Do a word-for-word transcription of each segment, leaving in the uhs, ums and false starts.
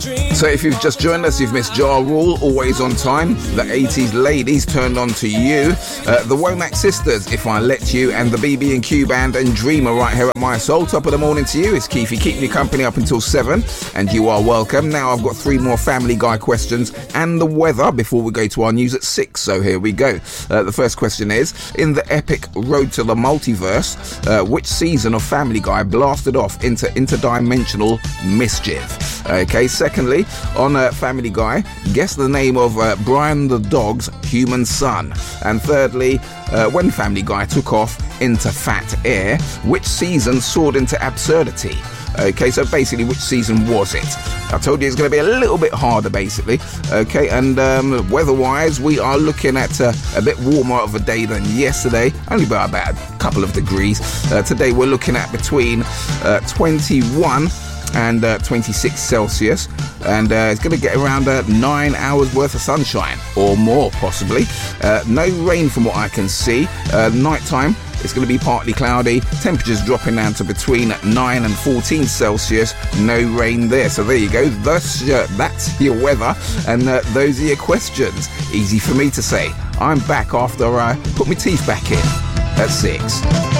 So if you've just joined us, you've missed Ja Rule, Always on Time. The eighties ladies turned on to you. Uh, the Womack Sisters, If I Let You, and the B B and Q Band and Dreamer right here at My Soul. Top of the morning to you. It's Keefy, keeping you company up until seven, and you are welcome. Now I've got three more Family Guy questions and the weather before we go to our news at six. So here we go. Uh, the first question is, in the epic Road to the Multiverse, uh, which season of Family Guy blasted off into interdimensional mischief? Okay, secondly, on uh, Family Guy, guess the name of uh, Brian the dog's human son. And thirdly, uh, when Family Guy took off into fat air, which season soared into absurdity? Okay, so basically, which season was it? I told you it's going to be a little bit harder, basically. Okay, and um, weather-wise, we are looking at uh, a bit warmer of a day than yesterday, only by about a couple of degrees. Uh, today, we're looking at between uh, twenty-one and uh, twenty-six Celsius, and uh, it's going to get around uh, nine hours worth of sunshine, or more, possibly. Uh, no rain from what I can see. Uh, nighttime, it's going to be partly cloudy. Temperatures dropping down to between nine and fourteen Celsius. No rain there. So there you go. Thus, uh, that's your weather. And uh, those are your questions. Easy for me to say. I'm back after I put my teeth back in at six.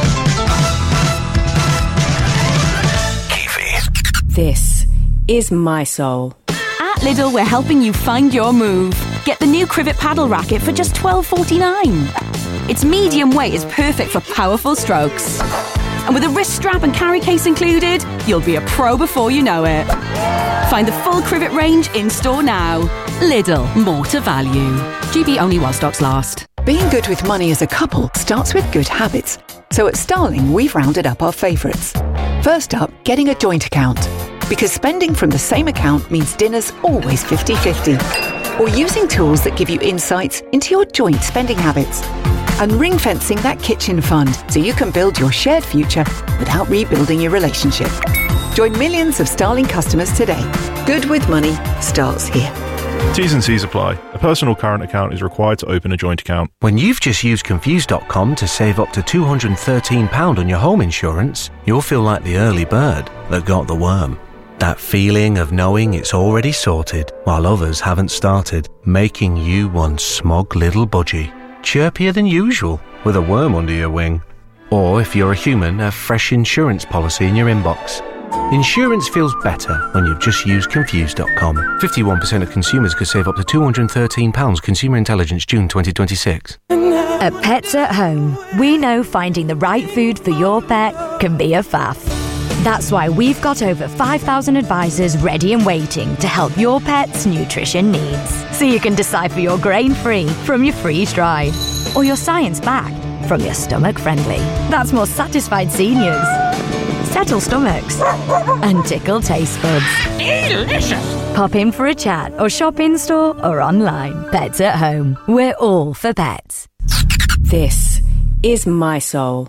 This is My Soul. At Lidl, we're helping you find your move. Get the new Crivet paddle racket for just twelve forty-nine. Its medium weight is perfect for powerful strokes. And with a wrist strap and carry case included, you'll be a pro before you know it. Find the full Crivet range in store now. Lidl, more to value. G B only while stocks last. Being good with money as a couple starts with good habits. So at Starling, we've rounded up our favourites. First up, getting a joint account. Because spending from the same account means dinner's always fifty-fifty. Or using tools that give you insights into your joint spending habits. And ring-fencing that kitchen fund so you can build your shared future without rebuilding your relationship. Join millions of Starling customers today. Good with money starts here. T's and C's apply. A personal current account is required to open a joint account. When you've just used Confused dot com to save up to two hundred thirteen pounds on your home insurance, you'll feel like the early bird that got the worm. That feeling of knowing it's already sorted while others haven't started, making you one smug little budgie. Chirpier than usual with a worm under your wing. Or if you're a human, a fresh insurance policy in your inbox. Insurance feels better when you've just used Confused dot com. fifty-one percent of consumers could save up to two hundred thirteen pounds. Consumer Intelligence, June twenty twenty-six. At Pets at Home, we know finding the right food for your pet can be a faff. That's why we've got over five thousand advisors ready and waiting to help your pet's nutrition needs. So you can decipher your grain-free from your freeze-dried, or your science-backed from your stomach-friendly. That's more satisfied seniors. Settle stomachs and tickle taste buds. Delicious! Pop in for a chat or shop in-store or online. Pets at Home. We're all for pets. This is My Soul.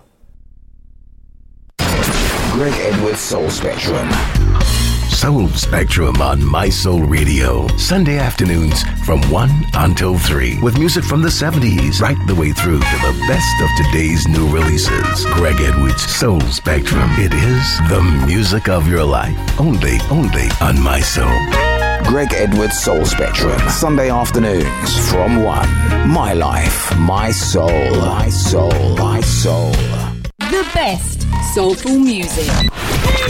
Greg Edwards Soul Spectrum. Soul Spectrum on My Soul Radio. Sunday afternoons from one until three. With music from the seventies right the way through to the best of today's new releases. Greg Edwards Soul Spectrum. It is the music of your life. Only, only on My Soul. Greg Edwards Soul Spectrum. Sunday afternoons from one. My life, my soul. My soul, my soul. The best soulful music.